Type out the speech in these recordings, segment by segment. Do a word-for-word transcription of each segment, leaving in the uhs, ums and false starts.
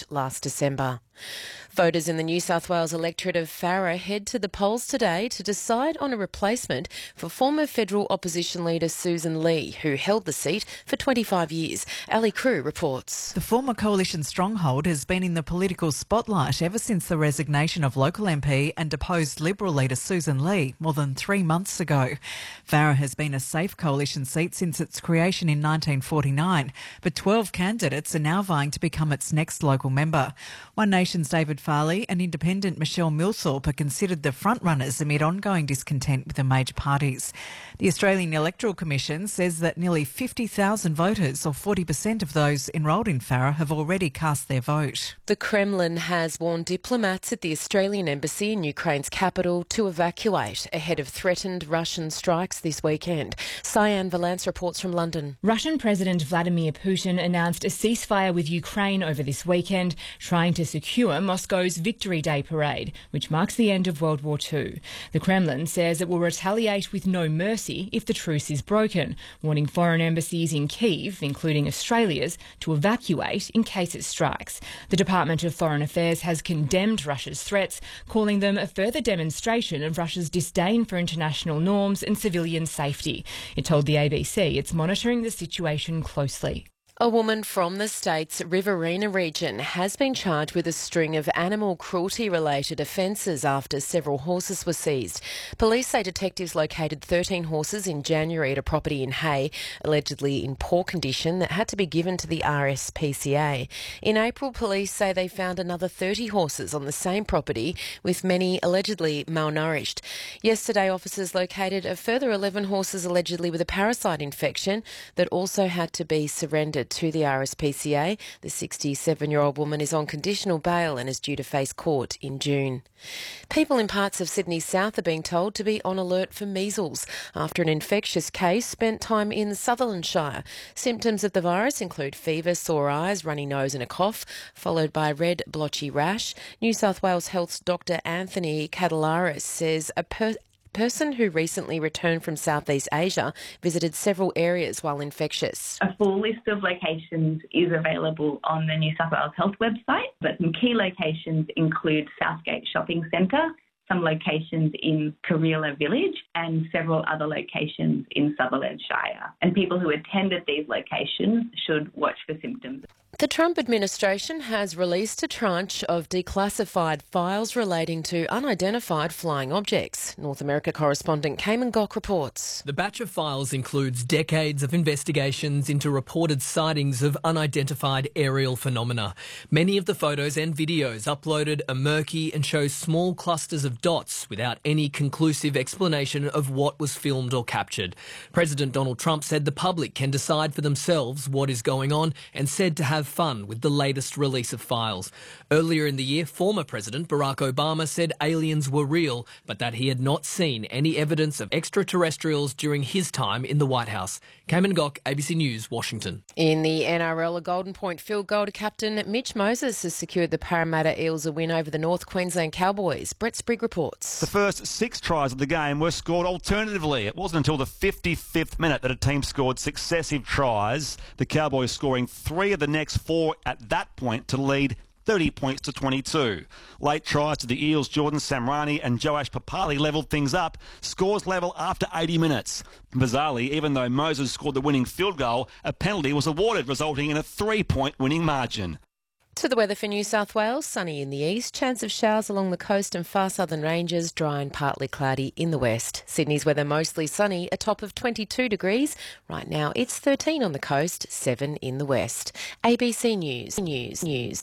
last December. Voters in the New South Wales electorate of Farrer head to the polls today to decide on a replacement for former federal opposition leader Susan Lee, who held the seat for twenty-five years. Ali Crew reports. The former coalition stronghold has been in the political spotlight ever since the resignation of local M P and deposed Liberal leader Susan Lee more than three months ago. Farrer has been a safe coalition seat since its creation in nineteen forty-nine, but twelve candidates are now vying to become its next local member. One Nation's David Farley and independent Michelle Millthorpe are considered the frontrunners amid ongoing discontent with the major parties. The Australian Electoral Commission says that nearly fifty thousand voters, or forty percent of those enrolled in Farrer, have already cast their vote. The Kremlin has warned diplomats at the Australian embassy in Ukraine's capital to evacuate ahead of threatened Russian strikes this weekend. Cyan Valance reports from London. Russian President Vladimir Putin announced a ceasefire with Ukraine over this weekend, trying to secure Moscow's Victory Day parade, which marks the end of World War Two. The Kremlin says it will retaliate with no mercy if the truce is broken, warning foreign embassies in Kyiv, including Australia's, to evacuate in case it strikes. The Department of Foreign Affairs has condemned Russia's threats, calling them a further demonstration of Russia's disdain for international norms and civilian safety. It told the A B C it's monitoring the situation closely. A woman from the state's Riverina region has been charged with a string of animal cruelty-related offences after several horses were seized. Police say detectives located thirteen horses in January at a property in Hay, allegedly in poor condition, that had to be given to the R S P C A. In April, police say they found another thirty horses on the same property, with many allegedly malnourished. Yesterday, officers located a further eleven horses allegedly with a parasite infection that also had to be surrendered to the R S P C A. The sixty-seven-year-old woman is on conditional bail and is due to face court in June. People in parts of Sydney South are being told to be on alert for measles after an infectious case spent time in Sutherland Shire. Symptoms of the virus include fever, sore eyes, runny nose and a cough, followed by red blotchy rash. New South Wales Health's Doctor Anthony Catalaris says a per- person who recently returned from Southeast Asia visited several areas while infectious. A full list of locations is available on the New South Wales Health website, but some key locations include Southgate Shopping Centre, some locations in Kareela Village and several other locations in Sutherland Shire. And people who attended these locations should watch for symptoms. The Trump administration has released a tranche of declassified files relating to unidentified flying objects. North America correspondent Cayman Gock reports. The batch of files includes decades of investigations into reported sightings of unidentified aerial phenomena. Many of the photos and videos uploaded are murky and show small clusters of dots without any conclusive explanation of what was filmed or captured. President Donald Trump said the public can decide for themselves what is going on and said to have fun with the latest release of files. Earlier in the year, former President Barack Obama said aliens were real, but that he had not seen any evidence of extraterrestrials during his time in the White House. Cayman Gock, A B C News, Washington. In the N R L, a Golden Point field goal to captain Mitch Moses has secured the Parramatta Eels a win over the North Queensland Cowboys. Brett Sprigg reports. The first six tries of the game were scored alternatively. It wasn't until the fifty-fifth minute that a team scored successive tries, the Cowboys scoring three of the next four at that point to lead thirty points to twenty-two. Late tries to the Eels, Jordan Samrani and Joash Papali levelled things up. Scores level after eighty minutes. Bizarrely, even though Moses scored the winning field goal, a penalty was awarded, resulting in a three-point winning margin. To the weather for New South Wales, sunny in the east, chance of showers along the coast and far southern ranges, dry and partly cloudy in the west. Sydney's weather mostly sunny, a top of twenty-two degrees. Right now it's thirteen on the coast, seven in the west. A B C News, News, News.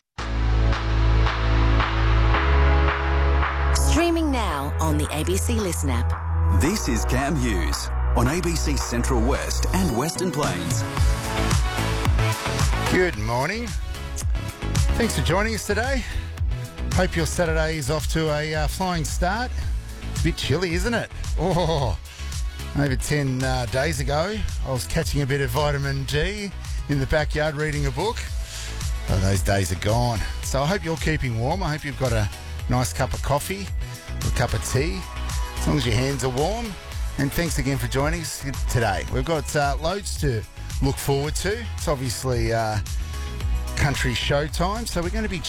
Streaming now on the A B C Listen app. This is Cam Hughes on A B C Central West and Western Plains. Good morning. Thanks for joining us today. Hope your Saturday is off to a uh, flying start. It's a bit chilly, isn't it? Oh, over ten uh, days ago, I was catching a bit of vitamin D in the backyard reading a book. Oh, those days are gone. So I hope you're keeping warm. I hope you've got a nice cup of coffee or a cup of tea, as long as your hands are warm. And thanks again for joining us today. We've got uh, loads to look forward to. It's obviously uh, country showtime, so we're going to be